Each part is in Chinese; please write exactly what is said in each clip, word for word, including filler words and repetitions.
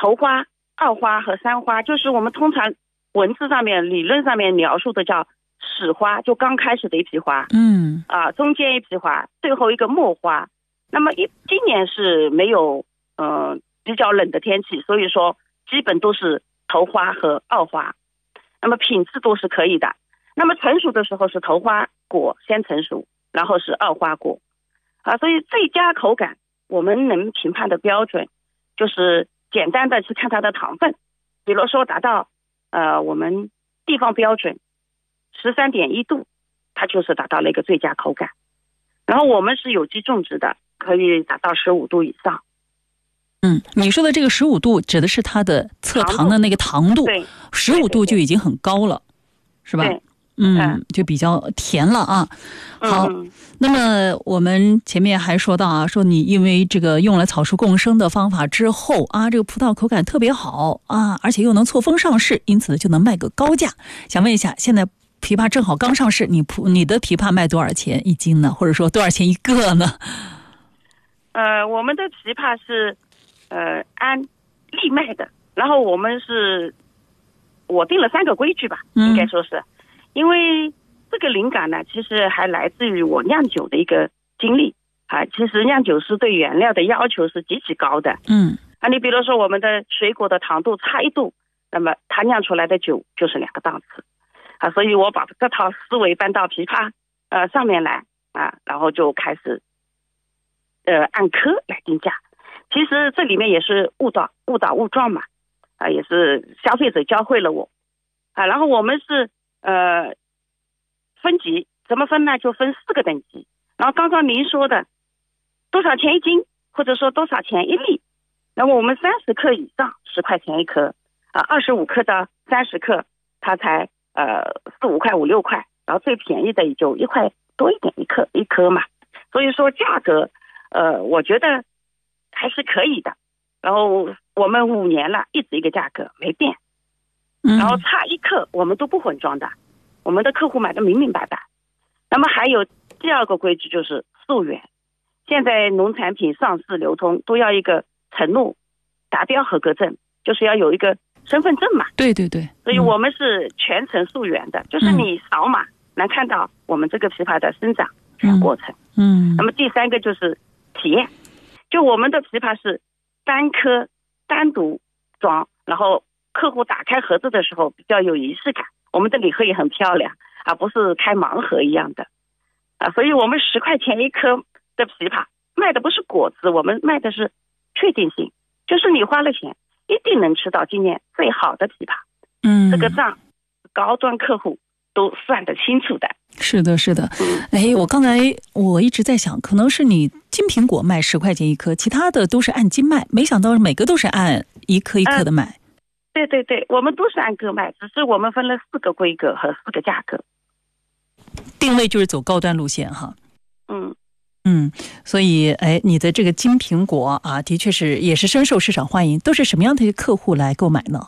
头花、二花和三花，就是我们通常文字上面、理论上面描述的叫始花，就刚开始的一批花， 嗯啊，中间一批花，最后一个末花。那么一今年是没有呃比较冷的天气，所以说基本都是头花和二花，那么品质都是可以的。那么成熟的时候是头花果先成熟，然后是二花果啊，所以最佳口感我们能评判的标准就是简单的去看它的糖分，比如说达到呃我们地方标准十三点一度，它就是达到了一个最佳口感。然后我们是有机种植的，可以达到十五度以上。 嗯，你说的这个十五度指的是它的测糖的那个糖度， 对， 十五度就已经很高了，是吧？ 对， 嗯，就比较甜了啊。好， 嗯、 那么我们前面还说到啊，说你因为这个用了草树共生的方法之后啊，这个葡萄口感特别好啊，而且又能错峰上市，因此就能卖个高价。想问一下，现在枇杷正好刚上市，你葡你的枇杷卖多少钱一斤呢？或者说多少钱一个呢？ 呃，我们的枇杷是呃按粒卖的，然后我们是我定了三个规矩吧， 嗯、 应该说是，因为这个灵感呢，其实还来自于我酿酒的一个经历啊。其实酿酒师对原料的要求是极其高的， 嗯啊，你比如说我们的水果的糖度差一度，那么它酿出来的酒就是两个档次啊。所以我把这套思维搬到枇杷呃上面来啊，然后就开始呃按颗来定价。其实这里面也是误导误打误撞嘛，啊，也是消费者教会了我啊。然后我们是呃分级，怎么分呢？就分四个等级。然后刚刚您说的多少钱一斤，或者说多少钱一粒，那么我们三十克以上十块钱一颗啊，二十五克到三十克它才呃四五块五六块，然后最便宜的也就一块多一点一颗一颗嘛。所以说价格呃我觉得还是可以的。然后我们五年了，一直一个价格没变，然后差一克我们都不混装的，我们的客户买的明明白白。那么还有第二个规矩就是溯源，现在农产品上市流通都要一个承诺达标合格证，就是要有一个身份证嘛。 对对对， 所以我们是全程溯源的，嗯、就是你扫码能看到我们这个枇杷的生长全过程。 嗯， 那么第三个就是体验，就我们的枇杷是单颗单独装，然后客户打开盒子的时候比较有仪式感，我们的礼盒也很漂亮啊，不是开盲盒一样的啊。所以我们十块钱一颗的枇杷卖的不是果子，我们卖的是确定性，就是你花了钱一定能吃到今年最好的枇杷。 嗯， 这个账高端客户都算得清楚的。 是的是的。哎，我刚才我一直在想，可能是你金苹果卖十块钱一颗，其他的都是按斤卖，没想到每个都是按一颗一颗的卖。嗯、 对对对，我们都是按个卖，只是我们分了四个规格和四个价格， 定位就是走高端路线哈。 嗯嗯，所以哎，你的这个金苹果啊，的确是也是深受市场欢迎。都是什么样的客户来购买呢？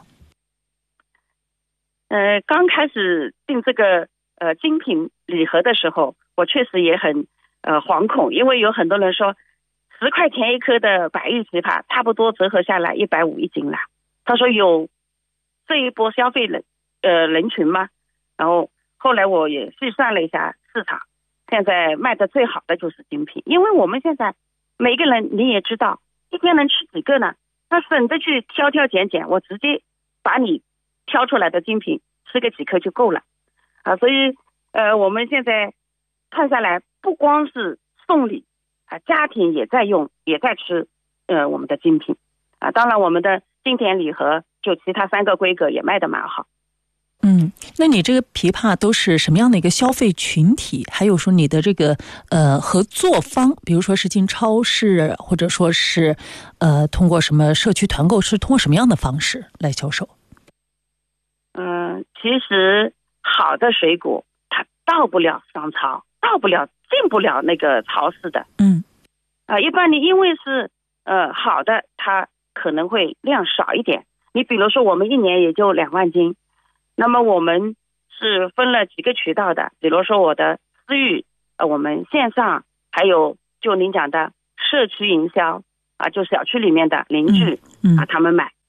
呃，刚开始订这个呃精品礼盒的时候，我确实也很呃惶恐，因为有很多人说十块钱一颗的百玉枇杷差不多折合下来一百五一斤了。他说有这一波消费人呃人群吗？然后后来我也细算了一下市场，现在卖的最好的就是精品，因为我们现在每个人你也知道一天能吃几个呢？那省得去挑挑拣拣，我直接把你挑出来的精品吃个几颗就够了啊。所以呃我们现在看下来，不光是送礼啊，家庭也在用也在吃呃我们的精品啊。当然我们的经典礼盒就其他三个规格也卖得蛮好。 嗯，那你这个枇杷都是什么样的一个消费群体？还有说你的这个呃合作方，比如说是进超市，或者说是呃通过什么社区团购，是通过什么样的方式来销售？ 嗯、呃，其实好的水果它到不了商超，到不了进不了那个超市的。 嗯， 啊、呃，一般你因为是呃好的，它可能会量少一点。你比如说我们一年也就两万斤。那么我们是分了几个渠道的，比如说我的私域，呃，我们线上，还有就您讲的社区营销啊，就小区里面的邻居、 嗯嗯、 啊，他们买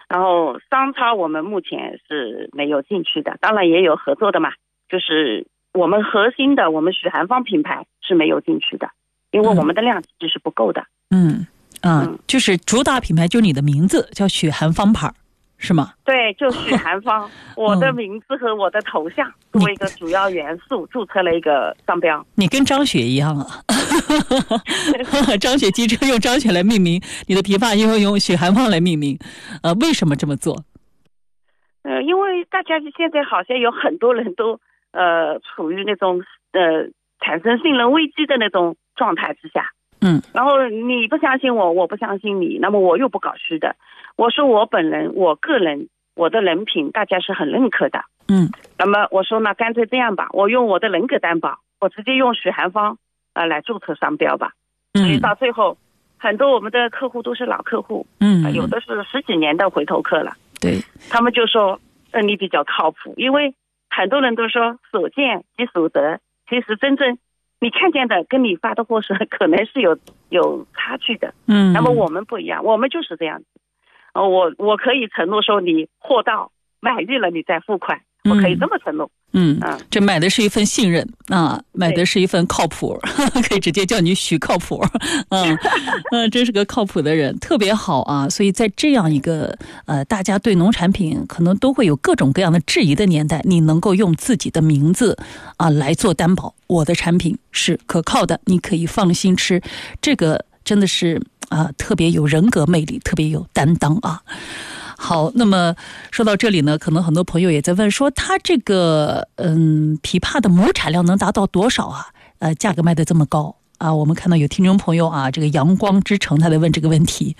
然后商超我们目前是没有进去的，当然也有合作的嘛，就是我们核心的我们许寒芳品牌是没有进去的，因为我们的量其实是不够的。 嗯啊、嗯，就是主打品牌就你的名字叫许寒芳牌是吗？ 对，就许寒芳我的名字和我的头像作为一个主要元素注册了一个商标。 你跟张雪一样啊。张雪机车用张雪来命名，你的琵琶又用许寒芳来命名，呃，为什么这么做？ 呃，因为大家现在好像有很多人都呃处于那种呃产生信任危机的那种状态之下， 嗯， 然后你不相信我，我不相信你，那么我又不搞虚的，我说我本人，我个人，我的人品大家是很认可的， 嗯， 那么我说呢，干脆这样吧，我用我的人格担保，我直接用许寒芳呃来注册商标吧。所以到最后，很多我们的客户都是老客户， 嗯、 呃，有的是十几年的回头客了。 对， 他们就说，呃，你比较靠谱，因为很多人都说所见即所得，其实真正你看见的跟你发的货是可能是有有差距的。 嗯， 那么我们不一样，我们就是这样子。呃，我我可以承诺说，你货到买运了，你再付款。我可以这么承诺。 嗯，这买的是一份信任啊，买的是一份靠谱，可以直接叫你许靠谱。嗯嗯，真是个靠谱的人，特别好啊。所以在这样一个呃，大家对农产品可能都会有各种各样的质疑的年代，你能够用自己的名字啊来做担保，我的产品是可靠的，你可以放心吃，这个真的是啊特别有人格魅力，特别有担当啊。好，那么说到这里呢，可能很多朋友也在问说，它这个嗯枇杷的亩产量能达到多少啊？呃，价格卖得这么高啊？我们看到有听众朋友啊，这个阳光之城他在问这个问题。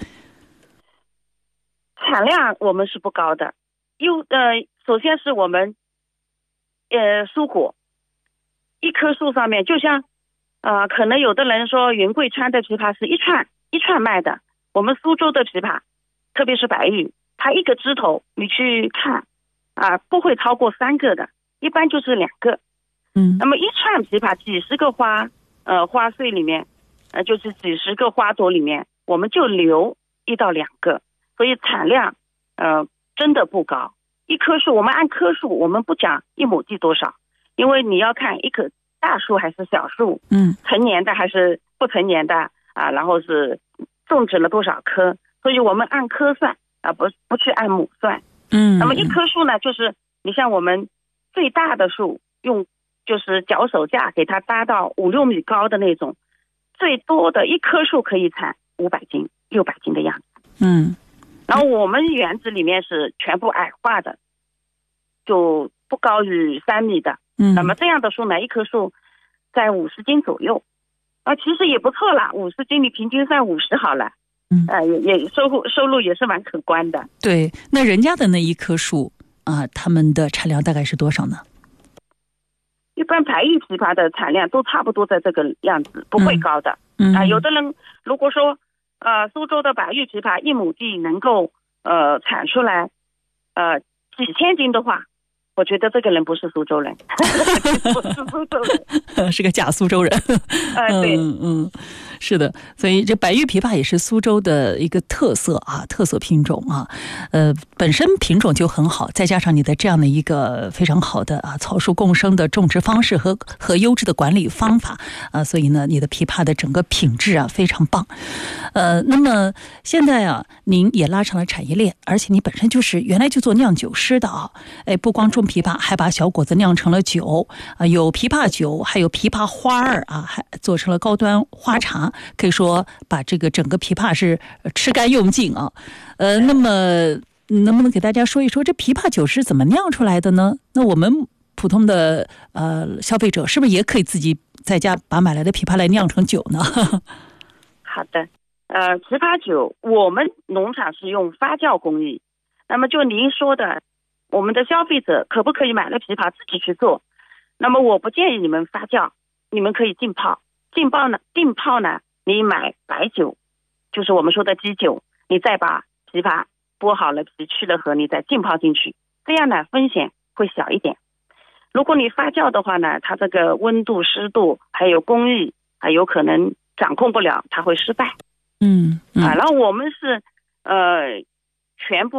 产量我们是不高的，因为呃，首先是我们呃蔬果，一棵树上面就像呃，可能有的人说云贵川的枇杷是一串一串卖的，我们苏州的枇杷，特别是白玉。它一个枝头你去看啊，不会超过三个的，一般就是两个。 嗯， 那么一串枇杷几十个花呃花穗里面，呃就是几十个花朵里面，我们就留一到两个，所以产量呃真的不高。一棵树我们按棵数，我们不讲一亩地多少，因为你要看一棵大树还是小树， 嗯， 成年的还是不成年的啊，然后是种植了多少棵，所以我们按棵算。啊，不不去按亩算。 嗯， 那么一棵树呢，就是你像我们最大的树，用就是脚手架给它搭到五六米高的那种，最多的一棵树可以产五百斤、六百斤的样子。 嗯， 然后我们园子里面是全部矮化的，就不高于三米的。 嗯， 那么这样的树呢，一棵树在五十斤左右，啊，其实也不错啦，五十斤你平均算五十好了。嗯，呃，也也收入收入也是蛮可观的。 对，那人家的那一棵树啊，他们的产量大概是多少呢？ 一般白玉枇杷的产量都差不多在这个样子，不会高的。 嗯， 啊、呃，有的人如果说呃苏州的白玉枇杷一亩地能够呃产出来呃几千斤的话，我觉得这个人不是苏州人，不是苏州人， 是个假苏州人。 呃，对， 嗯嗯，是的，所以这白玉枇杷也是苏州的一个特色啊，特色品种啊，呃，本身品种就很好，再加上你的这样的一个非常好的啊草树共生的种植方式和和优质的管理方法啊，所以呢，你的枇杷的整个品质啊非常棒。呃，那么现在啊，您也拉上了产业链，而且你本身就是原来就做酿酒师的啊，哎，不光种枇杷，还把小果子酿成了酒啊，有枇杷酒，还有枇杷花儿啊，还做成了高端花茶，可以说把这个整个枇杷是吃干用尽啊。呃，那么能不能给大家说一说这枇杷酒是怎么酿出来的呢？那我们普通的呃消费者是不是也可以自己在家把买来的枇杷来酿成酒呢？ 好的，呃，枇杷酒我们农场是用发酵工艺，那么就您说的，我们的消费者可不可以买了枇杷自己去做？那么我不建议你们发酵，你们可以浸泡。浸泡呢，浸泡呢，你买白酒，就是我们说的基酒，你再把枇杷剥好了皮去了核，你再浸泡进去，这样呢风险会小一点。如果你发酵的话呢，它这个温度、湿度还有工艺还有可能掌控不了，它会失败。 嗯，嗯啊，然后我们是呃全部